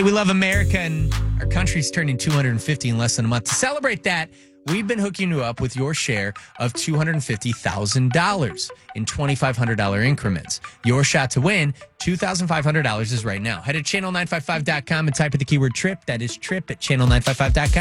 Hey, we love America, and our country's turning 250 in less than a month. To celebrate that, we've been hooking you up with your share of $250,000 in $2,500 increments. Your shot to win $2,500 is right now. Head to channel955.com and type in the keyword trip. That is trip at channel955.com.